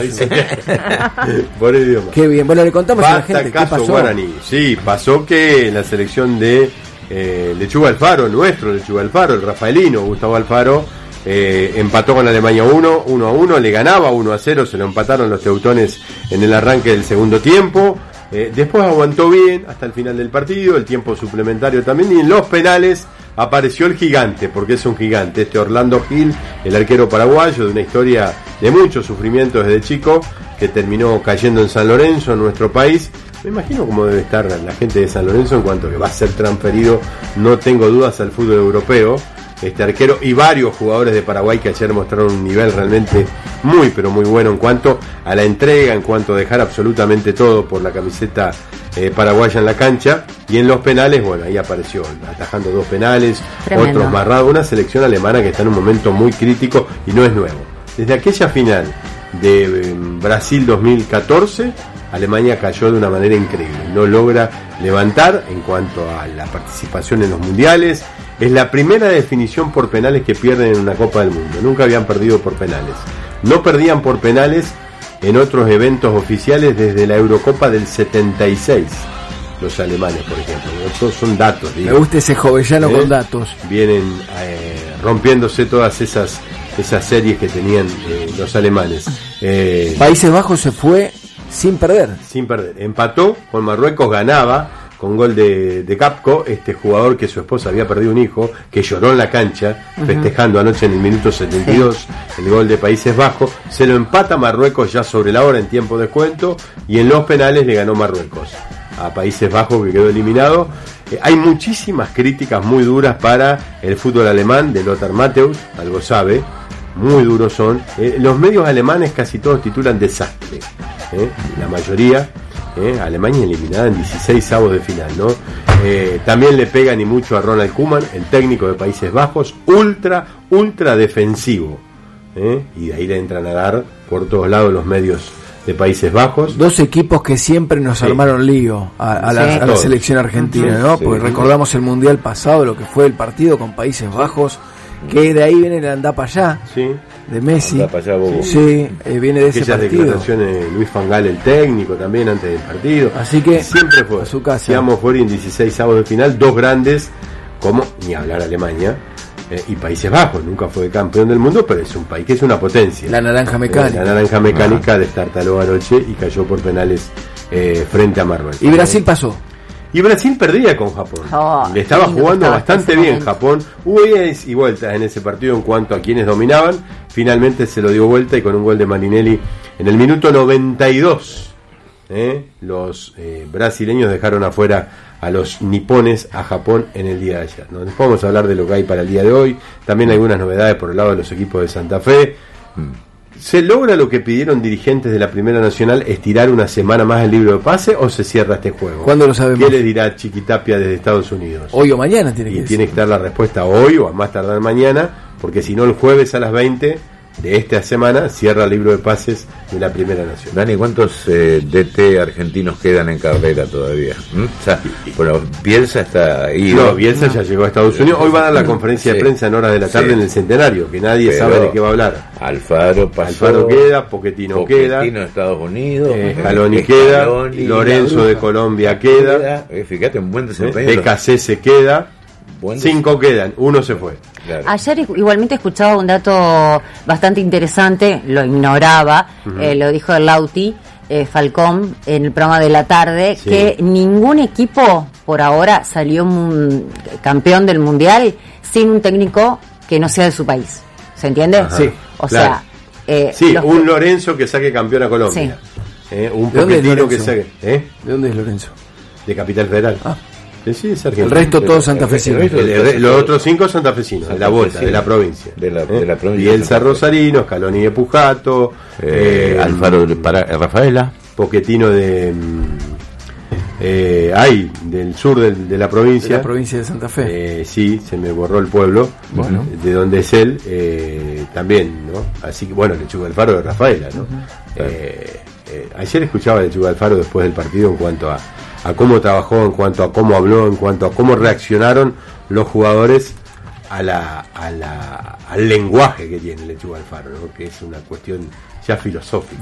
dice. Por el idioma. Qué bien. Bueno, le contamos a la gente qué pasó. Guaraní. Sí, pasó que la selección de Lechuga Alfaro, nuestro Lechuga Alfaro, el rafaelino Gustavo Alfaro, empató con Alemania 1-1, le ganaba 1-0, se lo empataron los teutones en el arranque del segundo tiempo. Después aguantó bien hasta el final del partido, el tiempo suplementario también, y en los penales apareció el gigante, porque es un gigante, Orlando Gil, el arquero paraguayo, de una historia de mucho sufrimiento desde chico, que terminó cayendo en San Lorenzo, en nuestro país. Me imagino cómo debe estar la gente de San Lorenzo en cuanto que va a ser transferido, no tengo dudas, al fútbol europeo, este arquero, y varios jugadores de Paraguay que ayer mostraron un nivel realmente muy pero muy bueno en cuanto a la entrega, en cuanto a dejar absolutamente todo por la camiseta paraguaya en la cancha. Y en los penales, bueno, ahí apareció atajando 2 penales. Tremendo. Otros marrados, una selección alemana que está en un momento muy crítico y no es nuevo. Desde aquella final de Brasil 2014, Alemania cayó de una manera increíble, no logra levantar en cuanto a la participación en los mundiales. Es la primera definición por penales que pierden en una Copa del Mundo. Nunca habían perdido por penales. No perdían por penales en otros eventos oficiales desde la Eurocopa del 76. Los alemanes, por ejemplo. Estos son datos. Digo. Me gusta ese jovellano con datos. Vienen rompiéndose todas esas series que tenían los alemanes. Países Bajos se fue sin perder. Sin perder. Empató con Marruecos, ganaba con gol de Capco, este jugador que su esposa había perdido un hijo, que lloró en la cancha, festejando anoche en el minuto 72 el gol de Países Bajos. Se lo empata Marruecos ya sobre la hora en tiempo de descuento, y en los penales le ganó Marruecos a Países Bajos, que quedó eliminado. Hay muchísimas críticas muy duras para el fútbol alemán de Lothar Matthäus, algo sabe, muy duros son. Los medios alemanes casi todos titulan desastre, la mayoría. Alemania eliminada en 16avos de final, ¿no? También le pegan y mucho a Ronald Koeman, el técnico de Países Bajos, ultra defensivo, y de ahí le entran a dar por todos lados los medios de Países Bajos. 2 equipos que siempre nos armaron lío a la selección argentina, ¿no? Porque recordamos el mundial pasado, lo que fue el partido con Países Bajos, que de ahí viene el andá para allá, de Messi. Andá para allá, Bobo. Sí, viene de ese partido. Declaraciones de Luis Van Gaal, el técnico, también antes del partido. Así que siempre fue a su casa. Seamos fuera en 16avos de final, 2 grandes, como ni hablar Alemania y Países Bajos. Nunca fue campeón del mundo, pero es un país que es una potencia. La naranja mecánica. La naranja mecánica destartaló anoche y cayó por penales frente a Marruecos. Y Brasil pasó. Y Brasil perdía con Japón. Le estaba jugando bastante bien Japón. Hubo idas y vueltas en ese partido en cuanto a quienes dominaban. Finalmente se lo dio vuelta, y con un gol de Marinelli en el minuto 92. Los brasileños dejaron afuera a los nipones, a Japón, en el día de ayer, ¿no? Después vamos a hablar de lo que hay para el día de hoy. También algunas novedades por el lado de los equipos de Santa Fe. ¿Se logra lo que pidieron dirigentes de la Primera Nacional, estirar una semana más el libro de pase, o se cierra este juego? ¿Cuándo lo sabemos? ¿Qué le dirá Chiquitapia desde Estados Unidos? Hoy o mañana tiene que ser. Y tiene que estar la respuesta hoy o a más tardar mañana, porque si no el jueves a las 20 de esta semana cierra el libro de pases de la Primera Nacional. Dani, ¿cuántos DT argentinos quedan en carrera todavía? O sea, bueno, Bielsa está ahí. No, Bielsa ya llegó a Estados Unidos. Hoy va a dar la conferencia de prensa en horas de la tarde en el Centenario, que nadie sabe de qué va a hablar. Alfaro pasó. Alfaro queda, Pochettino queda. de Estados Unidos. Scaloni queda. Lorenzo de Colombia queda. Fíjate, un buen desempeño. BKC se queda. 5 quedan, 1 se fue. Claro. Ayer igualmente escuchaba un dato bastante interesante, lo ignoraba, lo dijo el Lauti, Falcón, en el programa de la tarde, que ningún equipo por ahora salió campeón del Mundial sin un técnico que no sea de su país. ¿Se entiende? Ajá. Sí. O sea... un Lorenzo que saque campeón a Colombia. Un Pochettino que saque... ¿De dónde es Lorenzo? De Capital Federal. Sí, es argentino. El resto todos santafesinos. Los otros 5 santafesinos, de la vuelta, de la provincia. De la provincia. Bielsa Rosarino, Scaloni de Pujato, Alfaro para Rafaela, Pochettino del sur de la provincia. De la provincia de Santa Fe. Sí, se me borró el pueblo, de donde es él, también, ¿no? Así que, bueno, Lechuga Alfaro de Rafaela, ¿no? Ayer escuchaba a Lechuga Alfaro después del partido en cuanto a cómo trabajó, en cuanto a cómo habló, en cuanto a cómo reaccionaron los jugadores al lenguaje que tiene Lechuga Alfaro, ¿no? Que es una cuestión ya filosófica.